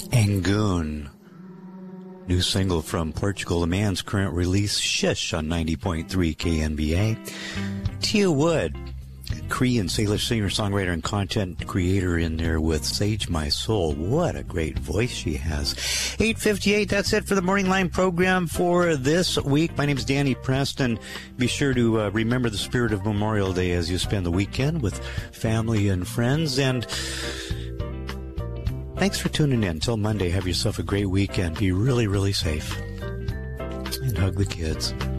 Angoon. New single from Portugal The Man's current release, Shish, on 90.3 KNBA. Tia Wood, Cree and Salish singer-songwriter and content creator in there with Sage My Soul. What a great voice she has. 8:58, that's it for the Morning Line program for this week. My name is Danny Preston. Be sure to remember the spirit of Memorial Day as you spend the weekend with family and friends. And thanks for tuning in. Until Monday, have yourself a great weekend. Be really, really safe. And hug the kids.